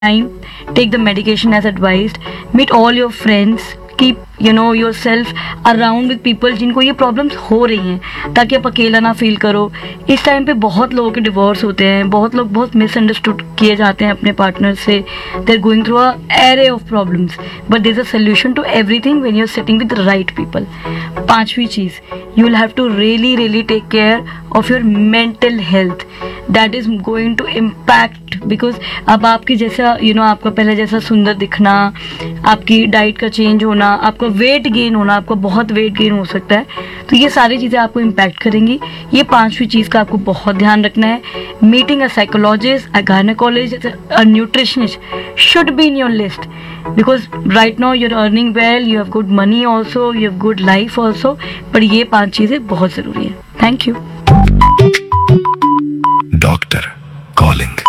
time, take the medication as advised, meet all your friends, keep yourself around with people जिनको ये problems हो रही हैं, ताकि आप अकेला ना फील करो. इस टाइम पे बहुत लोगों के डिवोर्स होते हैं, बहुत लोग बहुत मिसअंडरस्टूड किए जाते हैं अपने पार्टनर से. They are going through a array of problems, but there is a solution to everything when you are sitting with the right people. पांचवी चीज़, you will have to really take care of your mental health. That is going to impact, because अब आपकी जैसा आपका पहले जैसा सुंदर दिखना, आपकी डाइट का चेंज होना, आपका वेट गेन होना, आपका बहुत वेट गेन हो सकता है, तो ये सारी चीज़ें आपको इम्पैक्ट करेंगी. ये पांचवी चीज़ का आपको बहुत ध्यान रखना है. Meeting a psychologist, a gynaecologist, a nutritionist should be in your list, because right now you're earning well, you have good money also, you have good life also, पर ये 5 चीज़ें बहुत ज़रूरी है. Thank you. Doctor calling.